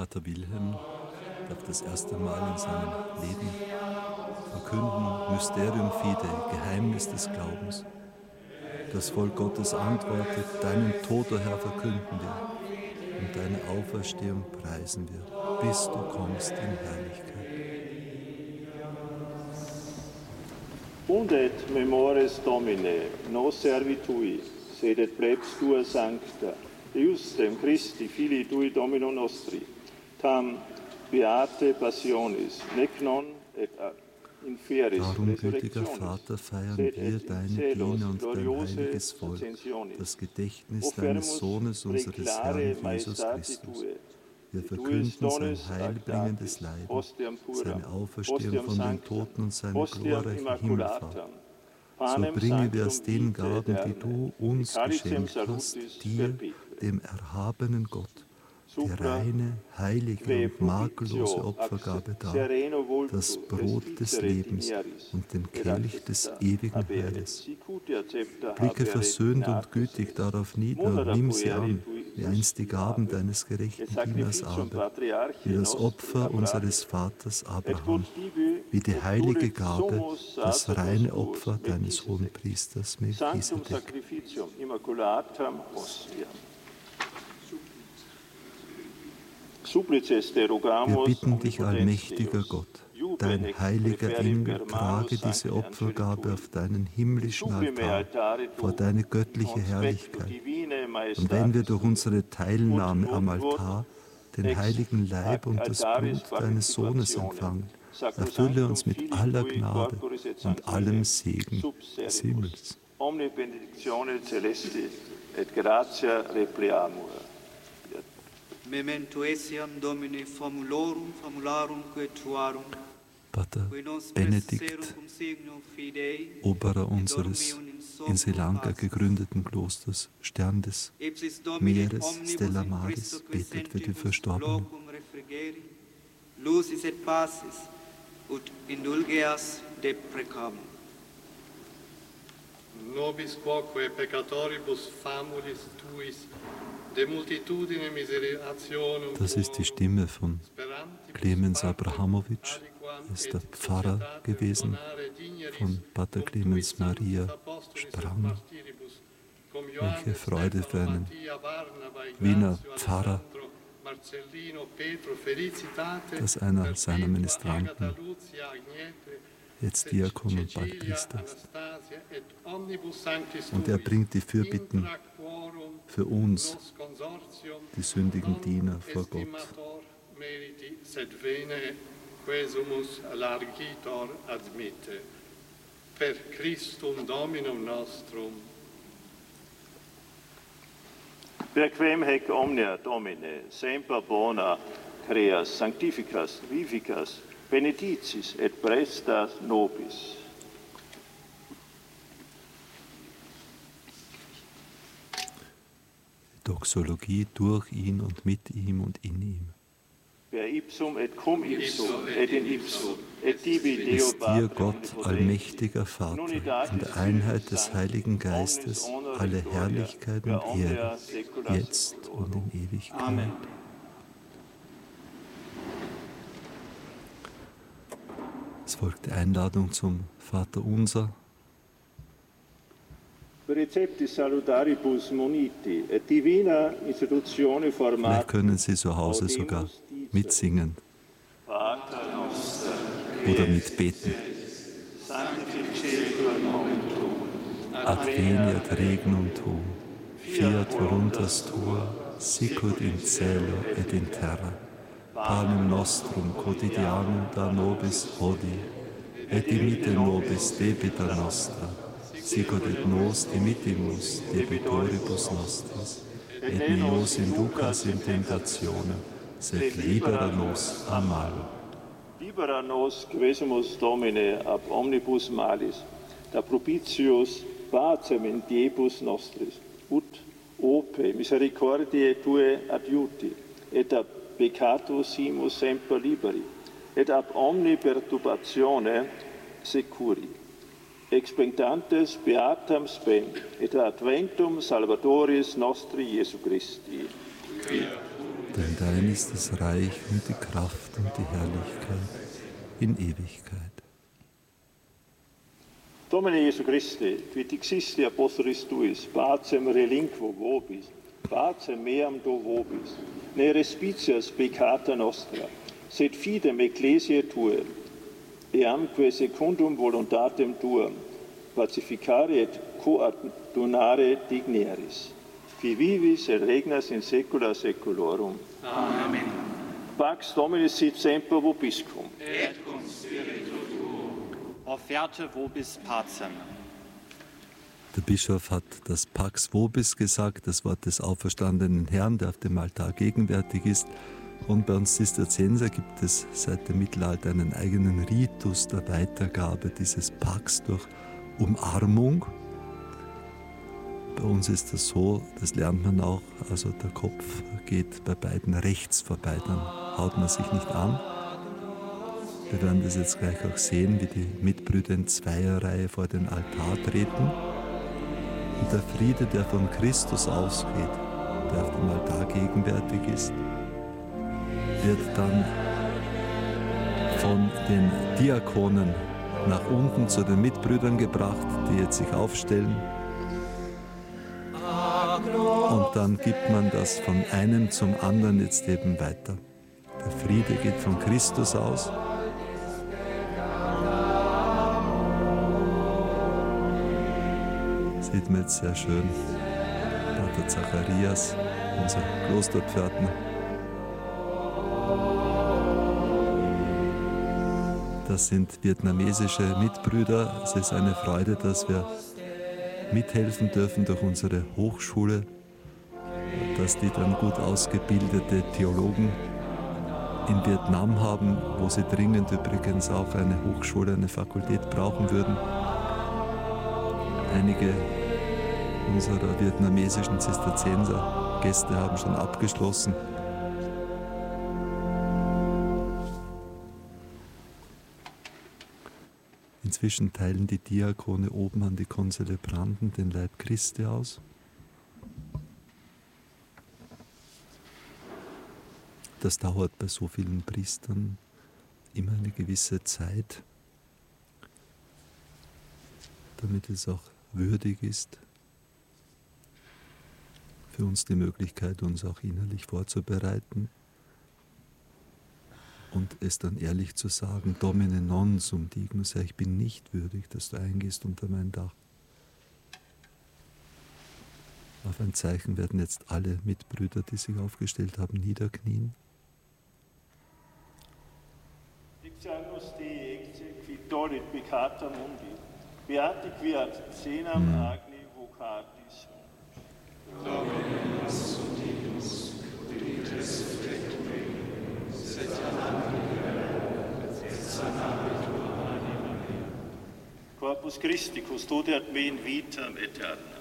Pater Wilhelm darf das erste Mal in seinem Leben verkünden, Mysterium Fidei, Geheimnis des Glaubens. Das Volk Gottes antwortet, deinen Tod, o Herr, verkünden wir und deine Auferstehung preisen wir, bis du kommst in Herrlichkeit. Und et memores Domine, nos servitui, sed et plebs tua sancta, Iustem Christi, Filii tui Domino nostri, tam beate passionis, nec non et inferis Darum, gütiger Vater, feiern wir deine Diener und dein heiliges Volk, das Gedächtnis deines Sohnes, unseres Herrn Jesus Christus. Wir verkünden sein heilbringendes Leiden, seine Auferstehung von den Toten und seine glorreiche Himmelfahrt. So bringen wir aus den Gaben, die du uns geschenkt hast, dir, dem erhabenen Gott, die reine, heilige und makellose Opfergabe dar, das Brot des Lebens und den Kelch des ewigen Heiles. Blicke versöhnt und gütig darauf nieder und nimm sie an, wie einst die Gaben deines gerechten Dieners Abel, wie das Opfer unseres Vaters Abraham, wie die heilige Gabe, das reine Opfer deines Hohenpriesters Melchisedek. Wir bitten dich, allmächtiger Gott, dein heiliger Engel trage diese Opfergabe auf deinen himmlischen Altar vor deine göttliche Herrlichkeit. Und wenn wir durch unsere Teilnahme am Altar den heiligen Leib und das Blut deines Sohnes empfangen, erfülle uns mit aller Gnade und allem Segen des Himmels. Omne benedictione celesti et gratia repleamur. Memento etiam Domine famularum que tuarum, Pater Benedikt, Oberer unseres in Sri Lanka gegründeten Klosters Stern des Meeres, Stella Maris, betet für die Verstorbenen. Lucis et pacis ut indulgeas deprecam. Nobis quoque peccatoribus famulis tuis, de multitudine miserationum. Das ist die Stimme von Clemens Abrahamowitsch, er ist der Pfarrer gewesen von Pater Clemens Maria Sprang. Welche Freude für einen Wiener Pfarrer, dass einer seiner Ministranten jetzt Diakon und bald Priester ist. Und er bringt die Fürbitten für uns, die sündigen Diener vor Gott. Per Christum Dominum nostrum. Per quem haec omnia Domine, semper bona, creas, sanctificas, vivificas, benedicis et prestas nobis. Doxologie durch ihn und mit ihm und in ihm. Per ipsum et cum ipsum et in ipsum et tibi Deo Ist dir, Gott, allmächtiger Vater, in der Einheit des Heiligen Geistes, alle Herrlichkeit und Ehre, jetzt und in Ewigkeit. Amen. Es folgt die Einladung zum Vaterunser. Vielleicht können Sie zu Hause sogar mitsingen oder mitbeten. Adveniat regnum tuum, fiat voluntas tua, sicut in cielo et in terra. Panem nostrum quotidianum da nobis hodie, et dimitte nobis debita nostra, sicut et nos dimittimus debitoribus nostris, et ne nos inducas in tentationem, sed libera nos a malo. Libera nos, quesumus Domine, ab omnibus malis, da propitius pacem in diebus nostris, ut ope misericordiae Tue adiuti, et ab peccatus simus semper liberi, et ab omni perturbatione securi. Expectantes beatam spem, et adventum Salvatoris nostri Iesu Christi. denn dein ist das Reich und die Kraft und die Herrlichkeit in Ewigkeit. Domine Jesu Christe, qui dixisti apostolis tuis, pacem relinquo vobis, pacem meam do vobis, ne respicias peccata nostra, sed fidem ecclesiae tuae, eamque secundum voluntatem tuam, pacificare et coadunare digneris, qui vivis et regnas in saecula saeculorum. Amen. Pax Domini sit semper vobiscum. Et cum spiritu tuo. Offerte vobis pacem. Der Bischof hat das Pax Vobis gesagt, das Wort des auferstandenen Herrn, der auf dem Altar gegenwärtig ist. Und bei uns Zisterzienser gibt es seit dem Mittelalter einen eigenen Ritus der Weitergabe dieses Pax durch Umarmung. Bei uns ist das so, das lernt man auch, also der Kopf geht bei beiden rechts vorbei, dann haut man sich nicht an. Wir werden das jetzt gleich auch sehen, wie die Mitbrüder in Zweierreihe vor den Altar treten. Und der Friede, der von Christus ausgeht, der auf dem Altar gegenwärtig ist, wird dann von den Diakonen nach unten zu den Mitbrüdern gebracht, die jetzt sich aufstellen. Und dann gibt man das von einem zum anderen jetzt eben weiter. Der Friede geht von Christus aus. Sieht man jetzt sehr schön. Pater Zacharias, unser Klosterpförtner. Das sind vietnamesische Mitbrüder. Es ist eine Freude, dass wir mithelfen dürfen durch unsere Hochschule, dass die dann gut ausgebildete Theologen in Vietnam haben, wo sie dringend übrigens auch eine Hochschule, eine Fakultät brauchen würden. Einige unserer vietnamesischen Zisterzienser-Gäste haben schon abgeschlossen. Inzwischen teilen die Diakone oben an die Konzelebranten den Leib Christi aus. Das dauert bei so vielen Priestern immer eine gewisse Zeit, damit es auch würdig ist, für uns die Möglichkeit, uns auch innerlich vorzubereiten und es dann ehrlich zu sagen, Domine non sum dignus, ich bin nicht würdig, dass du eingehst unter mein Dach. Auf ein Zeichen werden jetzt alle Mitbrüder, die sich aufgestellt haben, niederknien. Dixiamus Dei ecce qui tollit peccata mundi, beati quiat cenam agni vocatis. Domine nostrum dignus, divites flectui, sed et sanabitur anima mea. Corpus Christi, custodiat me in vitam aeterna.